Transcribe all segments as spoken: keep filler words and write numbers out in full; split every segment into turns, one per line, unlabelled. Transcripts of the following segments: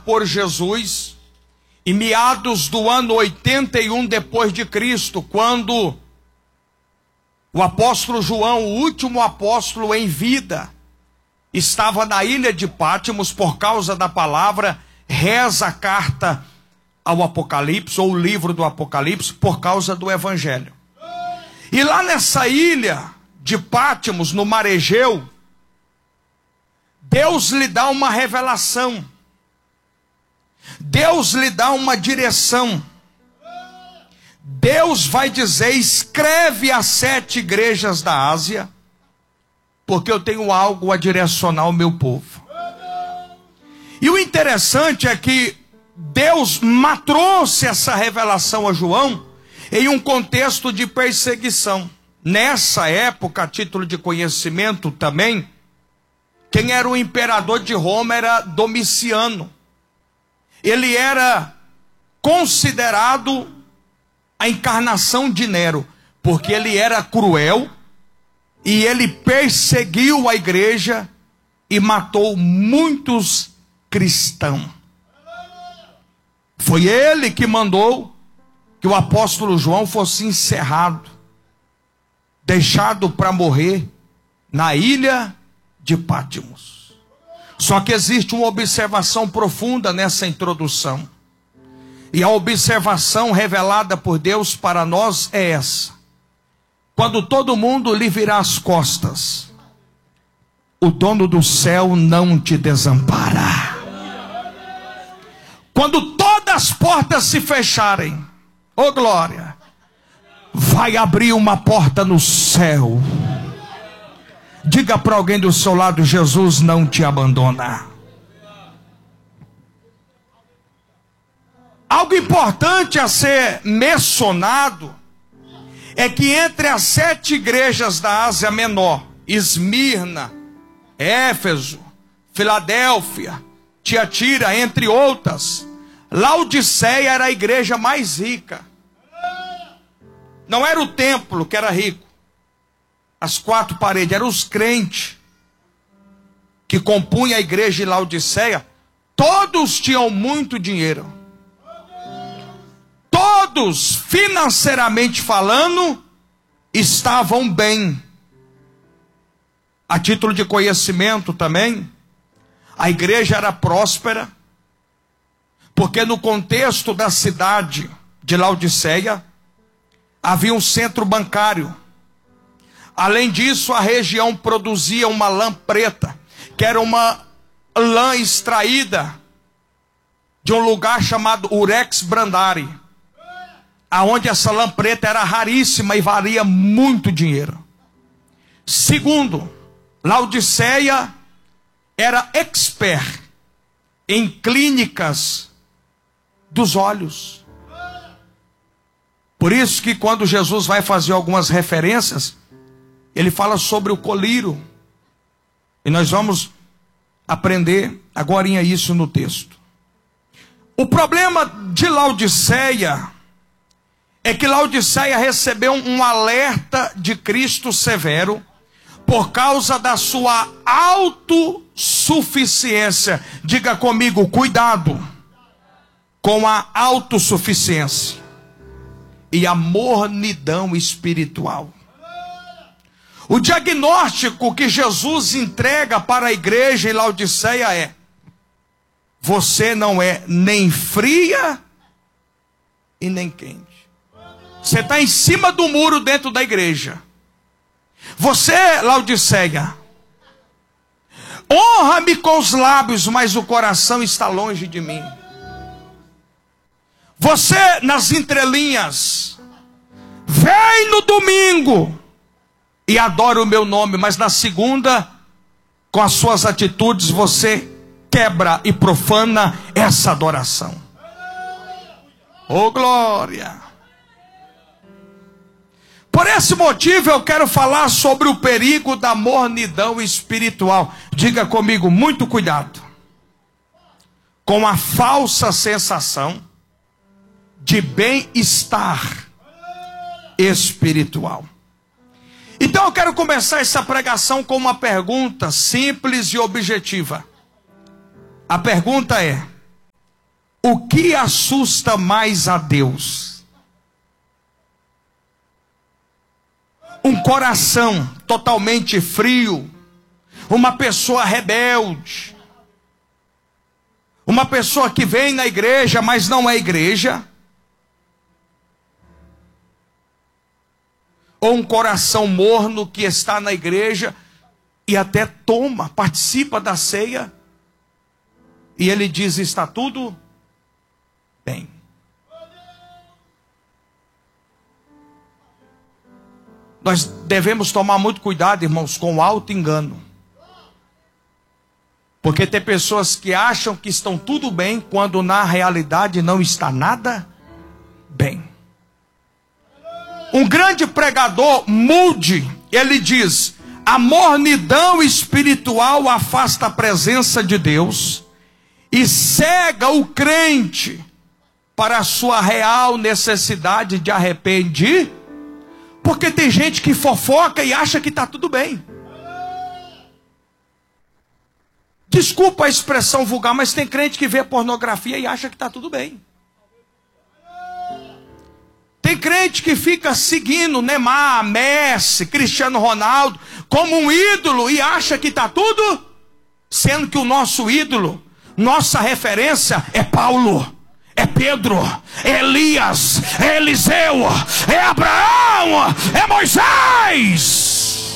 por Jesus em meados do ano oitenta e um depois de Cristo, quando o apóstolo João, o último apóstolo em vida, estava na ilha de Pátimos por causa da palavra, reza a carta ao Apocalipse, ou o livro do Apocalipse, por causa do Evangelho. E lá nessa ilha de Pátimos, no mar Egeu, Deus lhe dá uma revelação. Deus lhe dá uma direção. Deus vai dizer: escreve às sete igrejas da Ásia, porque eu tenho algo a direcionar ao meu povo. E o interessante é que Deus trouxe essa revelação a João em um contexto de perseguição. Nessa época, a título de conhecimento também, quem era o imperador de Roma era Domiciano. Ele era considerado a encarnação de Nero, porque ele era cruel e ele perseguiu a igreja e matou muitos cristãos. Foi ele que mandou que o apóstolo João fosse encerrado, deixado para morrer na ilha de Pátimos. Só que existe uma observação profunda nessa introdução. E a observação revelada por Deus para nós é essa: quando todo mundo lhe virar as costas, o dono do céu não te desampara. Quando todas as portas se fecharem, ô glória, vai abrir uma porta no céu. Diga para alguém do seu lado: Jesus não te abandona. Algo importante a ser mencionado é que entre as sete igrejas da Ásia Menor, Esmirna, Éfeso, Filadélfia, Tiatira, entre outras, Laodiceia era a igreja mais rica. Não era o templo que era rico, as quatro paredes, eram os crentes que compunham a igreja de Laodiceia. Todos tinham muito dinheiro. Todos, financeiramente falando, estavam bem. A título de conhecimento também, a igreja era próspera, porque no contexto da cidade de Laodiceia, havia um centro bancário. Além disso, a região produzia uma lã preta, que era uma lã extraída de um lugar chamado Urex Brandari, aonde essa lã preta era raríssima e valia muito dinheiro. Segundo, Laodiceia era expert em clínicas dos olhos. Por isso que quando Jesus vai fazer algumas referências, ele fala sobre o colírio. E nós vamos aprender agora isso no texto. O problema de Laodiceia é que Laodiceia recebeu um alerta de Cristo severo por causa da sua autossuficiência. Diga comigo: cuidado com a autossuficiência e a mornidão espiritual. O diagnóstico que Jesus entrega para a igreja em Laodiceia é: você não é nem fria e nem quente. Você está em cima do muro dentro da igreja. Você, Laodiceia, honra-me com os lábios, mas o coração está longe de mim. Você, nas entrelinhas, vem no domingo e adora o meu nome, mas na segunda, com as suas atitudes, você quebra e profana essa adoração. Oh glória! Por esse motivo eu quero falar sobre o perigo da mornidão espiritual. Diga comigo: muito cuidado com a falsa sensação de bem-estar espiritual. Então eu quero começar essa pregação com uma pergunta simples e objetiva. A pergunta é: o que assusta mais a Deus? Um coração totalmente frio, uma pessoa rebelde, uma pessoa que vem na igreja, mas não é igreja, ou um coração morno que está na igreja e até toma, participa da ceia, e ele diz: está tudo bem. Nós devemos tomar muito cuidado, irmãos, com o auto-engano. Porque tem pessoas que acham que estão tudo bem, quando na realidade não está nada bem. Um grande pregador, Moody, ele diz: a mornidão espiritual afasta a presença de Deus e cega o crente para a sua real necessidade de arrependimento. Porque tem gente que fofoca e acha que está tudo bem. Desculpa a expressão vulgar, mas tem crente que vê pornografia e acha que está tudo bem. Tem crente que fica seguindo Neymar, Messi, Cristiano Ronaldo como um ídolo e acha que está tudo, sendo que o nosso ídolo, nossa referência é Paulo, é Pedro, é Elias, é Eliseu, é Abraão, é Moisés.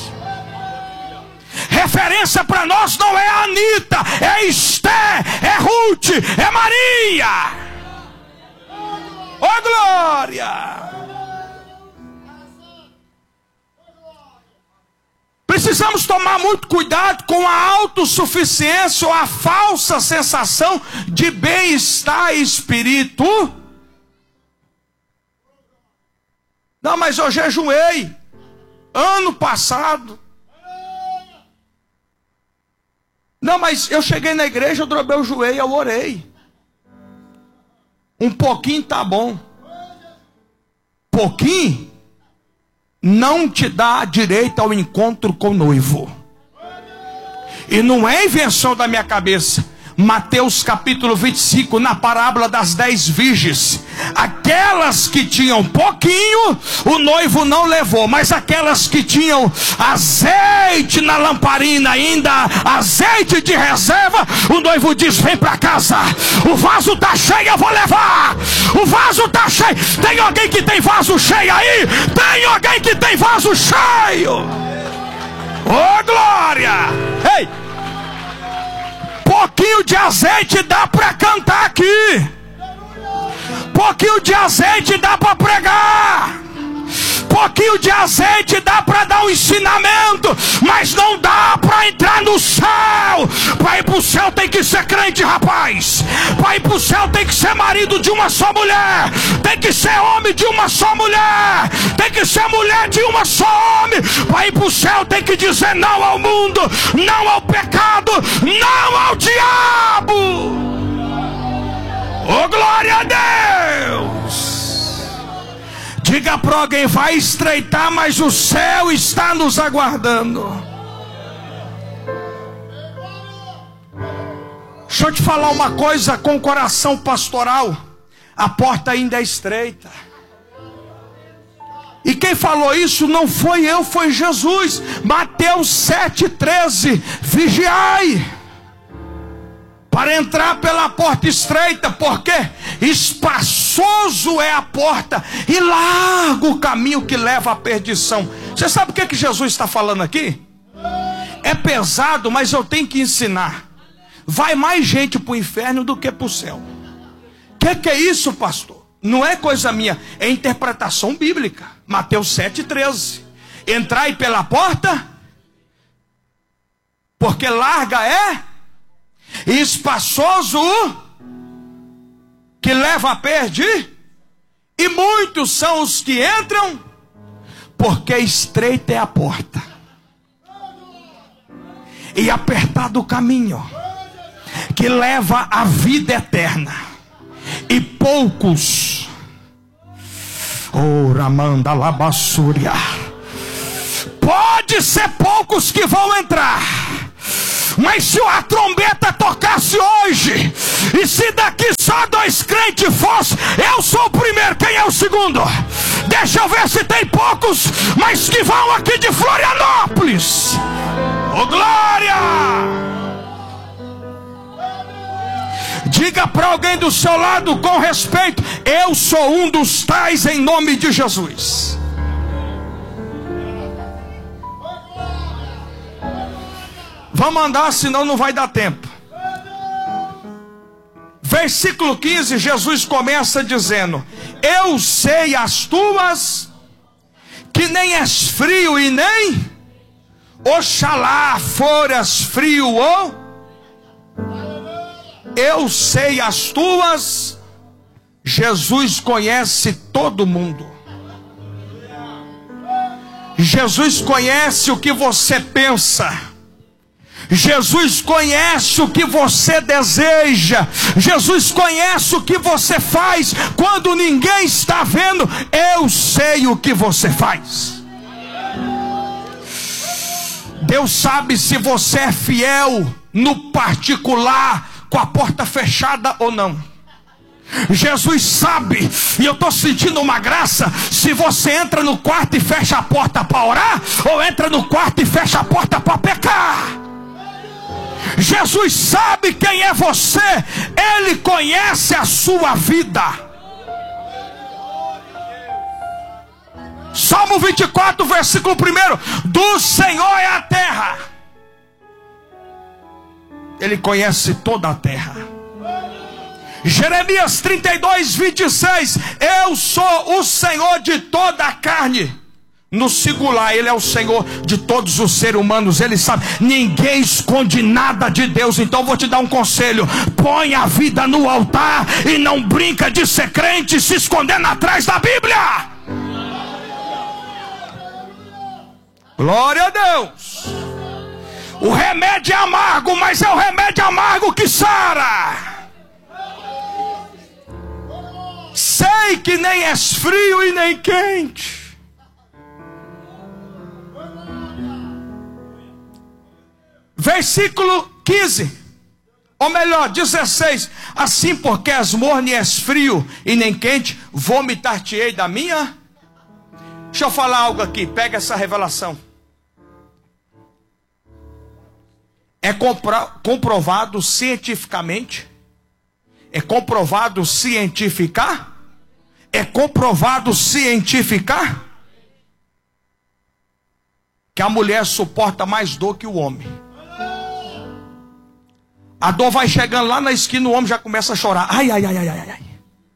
Referência para nós não é a Anitta, é Esther, é Ruth, é Maria. Oh glória! Precisamos tomar muito cuidado com a autossuficiência ou a falsa sensação de bem-estar espiritual. Não, mas eu jejuei ano passado. Não, mas eu cheguei na igreja, eu dobrei o joelho, eu orei. Um pouquinho tá bom. Pouquinho não te dá direito ao encontro com o noivo. E não é invenção da minha cabeça. Mateus capítulo vinte e cinco, na parábola das dez virgens. Aquelas que tinham pouquinho, o noivo não levou. Mas aquelas que tinham azeite na lamparina, ainda azeite de reserva, o noivo diz: vem para casa, o vaso está cheio, eu vou levar. O vaso está cheio. Tem alguém que tem vaso cheio aí? Tem alguém que tem vaso cheio? Oh glória! Ei! Pouquinho de azeite dá para cantar aqui. Pouquinho de azeite dá para pregar. Pouquinho de azeite dá para dar um ensinamento. Mas não dá para entrar no céu. Para ir para o céu tem que ser crente, rapaz. Para ir para o céu tem que ser marido de uma só mulher. Tem que ser homem de uma só mulher. Tem que ser mulher de uma só homem. Para ir para o céu tem que dizer não ao mundo, não ao pecado, não ao diabo. Oh glória a Deus! Diga para alguém: vai estreitar, mas o céu está nos aguardando. Deixa eu te falar uma coisa, com o coração pastoral, a porta ainda é estreita. E quem falou isso não foi eu, foi Jesus. Mateus sete, treze. Vigiai para entrar pela porta estreita, porque espaçoso é a porta e largo o caminho que leva à perdição. Você sabe o que, que Jesus está falando aqui? É pesado, mas eu tenho que ensinar. Vai mais gente para o inferno do que para o céu. O que, que é isso, pastor? Não é coisa minha, é interpretação bíblica. Mateus sete, treze. Entrai pela porta, porque larga é e espaçoso que leva a perder, e muitos são os que entram, porque estreita é a porta e apertado o caminho que leva à vida eterna, e poucos, oh Ramanda Labassúria, pode ser poucos que vão entrar. Mas se a trombeta tocasse hoje, e se daqui só dois crentes fossem, eu sou o primeiro, quem é o segundo? Deixa eu ver se tem poucos, mas que vão aqui de Florianópolis. Ô oh, glória! Diga para alguém do seu lado com respeito: eu sou um dos tais em nome de Jesus. Vamos andar, senão não vai dar tempo. Versículo quinze, Jesus começa dizendo: eu sei as tuas, que nem és frio e nem, oxalá foras frio ou, eu sei as tuas. Jesus conhece todo mundo. Jesus conhece o que você pensa. Jesus conhece o que você deseja. Jesus conhece o que você faz quando ninguém está vendo. Eu sei o que você faz. Deus sabe se você é fiel no particular, com a porta fechada ou não. Jesus sabe, e eu estou sentindo uma graça, se você entra no quarto e fecha a porta para orar, ou entra no quarto e fecha a porta para pecar. Jesus sabe quem é você. Ele conhece a sua vida. Salmo vinte e quatro, versículo um: do Senhor é a terra. Ele conhece toda a terra. Jeremias trinta e dois, vinte e seis: eu sou o Senhor de toda a carne. No singular, Ele é o Senhor de todos os seres humanos. Ele sabe, ninguém esconde nada de Deus. Então vou te dar um conselho: põe a vida no altar e não brinca de ser crente se escondendo atrás da Bíblia. Glória a Deus. O remédio é amargo, mas é o remédio amargo que sara. Sei que nem és frio e nem quente. Versículo quinze, ou melhor, dezesseis: assim porque és morno e és frio e nem quente, vomitar-te-ei da minha. Deixa eu falar algo aqui, pega essa revelação. É compro, comprovado cientificamente, é comprovado cientificar, é comprovado cientificar, que a mulher suporta mais dor que o homem. A dor vai chegando lá na esquina, o homem já começa a chorar. Ai, ai, ai, ai, ai, ai.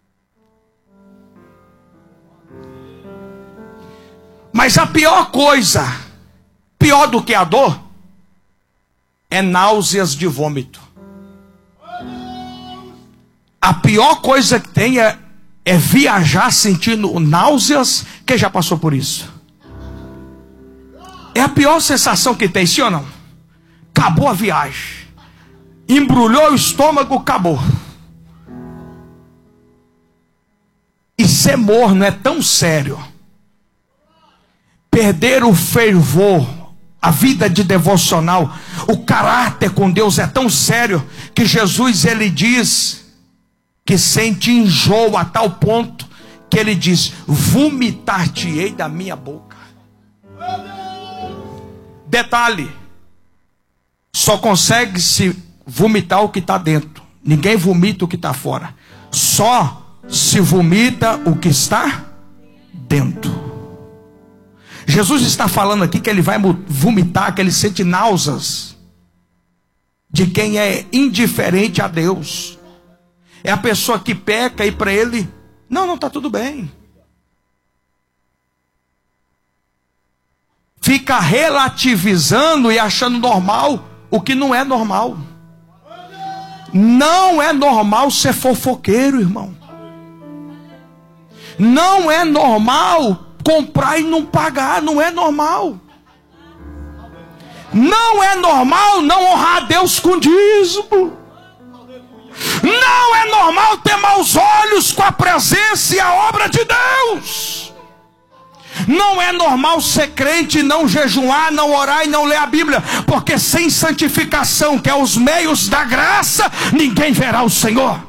Mas a pior coisa, pior do que a dor, é náuseas de vômito. A pior coisa que tem é, é viajar sentindo náuseas. Quem já passou por isso? É a pior sensação que tem, sim ou não? Acabou a viagem, embrulhou o estômago, acabou. E ser morno é tão sério. Perder o fervor, a vida de devocional, o caráter com Deus é tão sério, que Jesus, ele diz que sente enjoo a tal ponto que ele diz: vomitar-te-ei da minha boca. Detalhe: só consegue se vomitar o que está dentro. Ninguém vomita o que está fora. Só se vomita o que está dentro. Jesus está falando aqui que ele vai vomitar, que ele sente náuseas de quem é indiferente a Deus. É a pessoa que peca e para ele, não, não, está tudo bem. Fica relativizando e achando normal o que não é normal. Não é normal ser fofoqueiro, irmão. Não é normal comprar e não pagar. Não é normal. Não é normal não honrar a Deus com dízimo. Não é normal ter maus olhos com a presença e a obra de Deus. Não é normal ser crente, não jejuar, não orar e não ler a Bíblia, porque sem santificação, que é os meios da graça, ninguém verá o Senhor.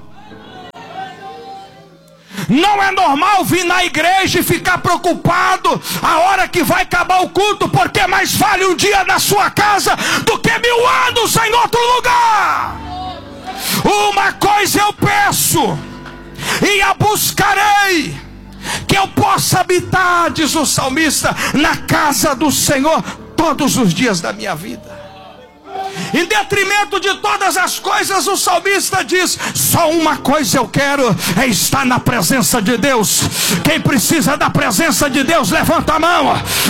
Não é normal vir na igreja e ficar preocupado a hora que vai acabar o culto, porque mais vale um dia na sua casa do que mil anos em outro lugar. Uma coisa eu peço, e a buscarei, que eu possa habitar, diz o salmista, na casa do Senhor todos os dias da minha vida. Em detrimento de todas as coisas, o salmista diz: só uma coisa eu quero, é estar na presença de Deus. Quem precisa da presença de Deus, levanta a mão.